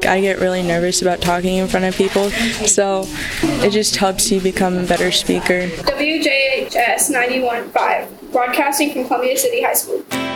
I get really nervous about talking in front of people, so it just helps you become a better speaker. WJHS 91.5, broadcasting from Columbia City High School.